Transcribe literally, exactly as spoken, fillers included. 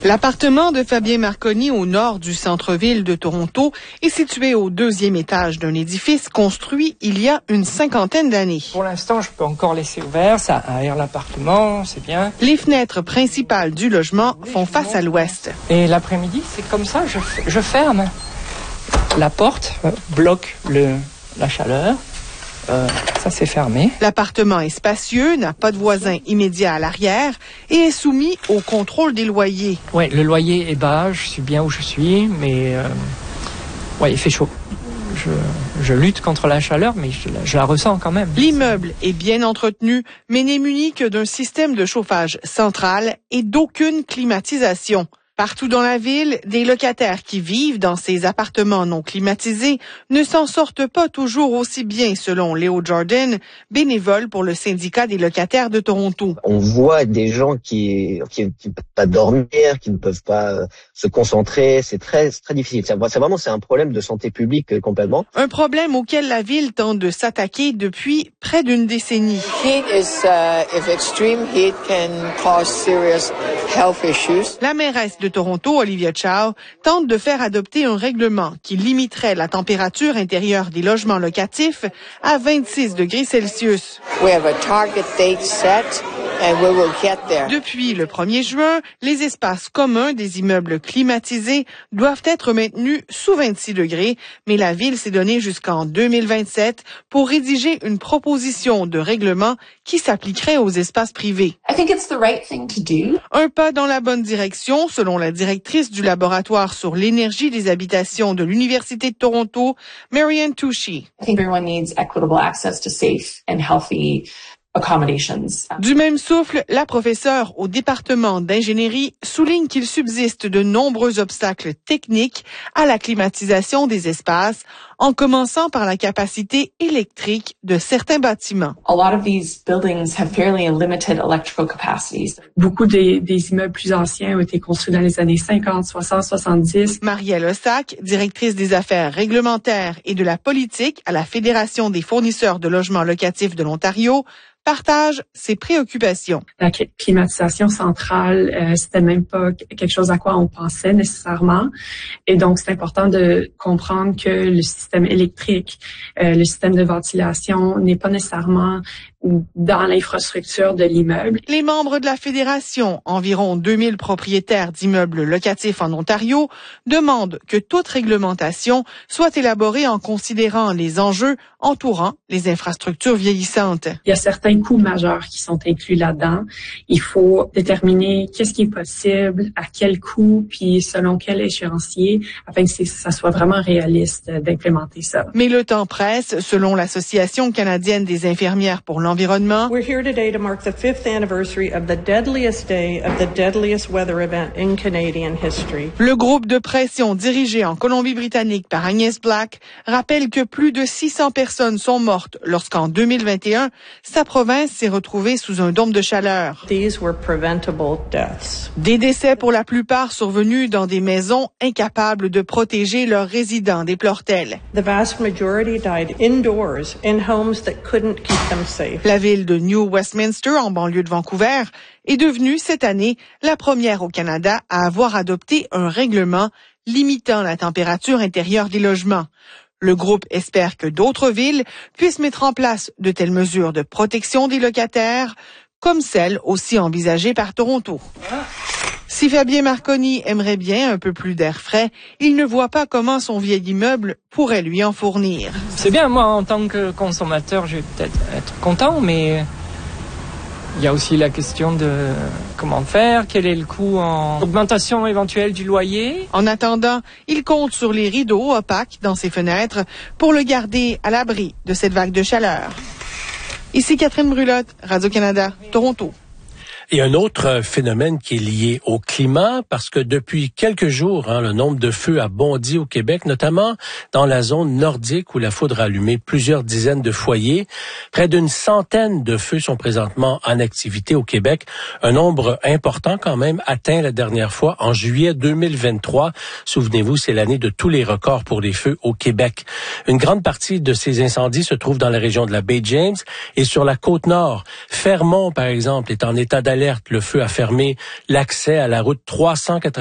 L'appartement de Fabien Marconi au nord du centre-ville de Toronto est situé au deuxième étage d'un édifice construit il y a une cinquantaine d'années. Pour l'instant, je peux encore laisser ouvert, ça aère l'appartement, c'est bien. Les fenêtres principales du logement font face à l'ouest. Et l'après-midi, c'est comme ça, je, je ferme. La porte euh, bloque le, la chaleur. Euh, ça, c'est fermé. L'appartement est spacieux, n'a pas de voisins immédiats à l'arrière et est soumis au contrôle des loyers. Oui, le loyer est bas, je suis bien où je suis, mais euh, ouais, il fait chaud. Je, je lutte contre la chaleur, mais je, je la ressens quand même. L'immeuble est bien entretenu, mais n'est muni que d'un système de chauffage central et d'aucune climatisation. Partout dans la ville, des locataires qui vivent dans ces appartements non climatisés ne s'en sortent pas toujours aussi bien, selon Léo Jordan, bénévole pour le syndicat des locataires de Toronto. On voit des gens qui qui ne peuvent pas dormir, qui ne peuvent pas euh, se concentrer. C'est très très difficile. C'est vraiment c'est un problème de santé publique euh, complètement. Un problème auquel la ville tente de s'attaquer depuis près d'une décennie. Heat is, uh, if extreme heat can cause serious health issues. La mairesse de Toronto, Olivia Chow, tente de faire adopter un règlement qui limiterait la température intérieure des logements locatifs à vingt-six degrés Celsius. We have a target date set and we will get there. Depuis le premier juin, les espaces communs des immeubles climatisés doivent être maintenus sous vingt-six degrés, mais la ville s'est donnée jusqu'en deux mille vingt-sept pour rédiger une proposition de règlement qui s'appliquerait aux espaces privés. I think it's the right thing to do. Un pas dans la bonne direction, selon la directrice du laboratoire sur l'énergie des habitations de l'Université de Toronto, Marianne Touchy. I think everyone needs equitable access to safe and healthy accommodations. Du même souffle, la professeure au département d'ingénierie souligne qu'il subsiste de nombreux obstacles techniques à la climatisation des espaces, en commençant par la capacité électrique de certains bâtiments. A lot of these buildings have fairly limited electrical capacities. Beaucoup des, des immeubles plus anciens ont été construits dans les années cinquante, soixante, soixante-dix. Marielle Ossac, directrice des affaires réglementaires et de la politique à la Fédération des fournisseurs de logements locatifs de l'Ontario, partage ses préoccupations. La climatisation centrale, euh, c'était même pas quelque chose à quoi on pensait nécessairement. Et donc, c'est important de comprendre que le système électrique, euh, le système de ventilation n'est pas nécessairement dans l'infrastructure de l'immeuble. Les membres de la Fédération, environ deux mille propriétaires d'immeubles locatifs en Ontario, demandent que toute réglementation soit élaborée en considérant les enjeux entourant les infrastructures vieillissantes. Il y a certains coûts majeurs qui sont inclus là-dedans. Il faut déterminer qu'est-ce qui est possible, à quel coût, puis selon quel échéancier, afin que ça soit vraiment réaliste d'implémenter ça. Mais le temps presse, selon l'Association canadienne des infirmières pour l'environnement. We're here today to mark the fifth anniversary of the deadliest day of the deadliest weather event in Canadian history. Le groupe de pression dirigé en Colombie-Britannique par Agnès Black rappelle que plus de six cents personnes sont mortes lorsqu'en deux mille vingt et un, sa province s'est retrouvée sous un dôme de chaleur. These were preventable deaths. Des décès pour la plupart survenus dans des maisons incapables de protéger leurs résidents, déplore-t-elle. The vast majority died indoors in homes that couldn't keep them safe. La ville de New Westminster, en banlieue de Vancouver, est devenue cette année la première au Canada à avoir adopté un règlement limitant la température intérieure des logements. Le groupe espère que d'autres villes puissent mettre en place de telles mesures de protection des locataires, comme celle aussi envisagée par Toronto. Si Fabien Marconi aimerait bien un peu plus d'air frais, il ne voit pas comment son vieil immeuble pourrait lui en fournir. C'est bien, moi, en tant que consommateur, je vais peut-être être content, mais il y a aussi la question de comment faire, quel est le coût en augmentation éventuelle du loyer. En attendant, il compte sur les rideaux opaques dans ses fenêtres pour le garder à l'abri de cette vague de chaleur. Ici Catherine Brulotte, Radio-Canada, Toronto. Et un autre phénomène qui est lié au climat, parce que depuis quelques jours, hein, le nombre de feux a bondi au Québec, notamment dans la zone nordique où la foudre a allumé plusieurs dizaines de foyers. Près d'une centaine de feux sont présentement en activité au Québec. Un nombre important quand même atteint la dernière fois en juillet deux mille vingt-trois. Souvenez-vous, c'est l'année de tous les records pour les feux au Québec. Une grande partie de ces incendies se trouve dans la région de la baie James et sur la côte nord. Fermont, par exemple, est en état d'alerte d'alerte. Le feu a fermé l'accès à la route trois cent quatre-vingt-dix